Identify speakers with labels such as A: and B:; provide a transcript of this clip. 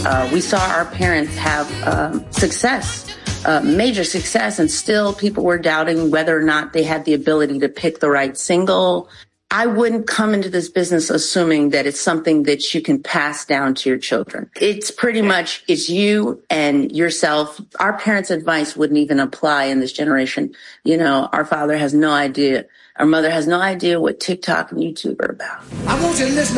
A: We saw our parents have success. Major success, and still people were doubting whether or not they had the ability to pick the right single. I wouldn't come into this business assuming that it's something that you can pass down to your children. It's pretty much, it's you and yourself. Our parents' advice wouldn't even apply in this generation. You know, our father has no idea. Our mother has no idea what TikTok and YouTube are about.
B: I want you to listen